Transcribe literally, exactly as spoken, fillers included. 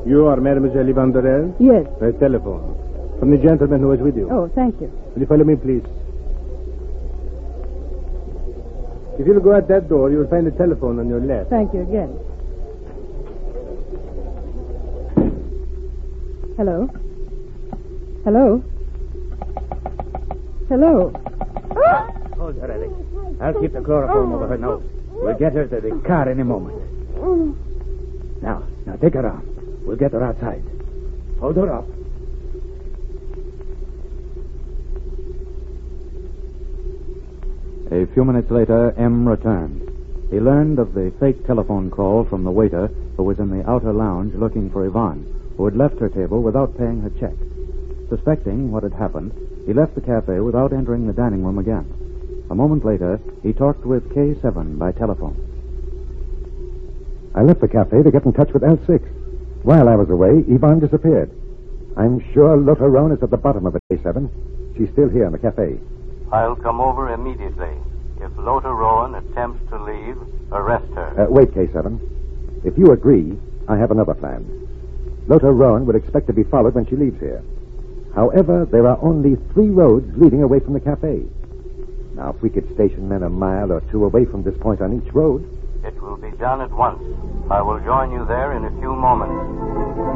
You are Mademoiselle Yvonne Dorel? Yes. A telephone. From the gentleman who was with you. Oh, thank you. Will you follow me, please? If you'll go out that door, you'll find the telephone on your left. Thank you again. Hello? Hello? Hello? Hold her, Ellie. I'll keep the chloroform over her nose. We'll get her to the car any moment. Now, now take her arm. We'll get her outside. Hold her up. A few minutes later, M returned. He learned of the fake telephone call from the waiter who was in the outer lounge looking for Yvonne, who had left her table without paying her check. Suspecting what had happened, he left the cafe without entering the dining room again. A moment later, he talked with K seven by telephone. I left the cafe to get in touch with L six. While I was away, Yvonne disappeared. I'm sure Lotta Roan is at the bottom of it, K seven. She's still here in the cafe. I'll come over immediately. If Lotta Roan attempts to leave, arrest her. Uh, wait, K seven. If you agree, I have another plan. Lotta Roan would expect to be followed when she leaves here. However, there are only three roads leading away from the cafe. Now, if we could station men a mile or two away from this point on each road... It will be done at once. I will join you there in a few moments.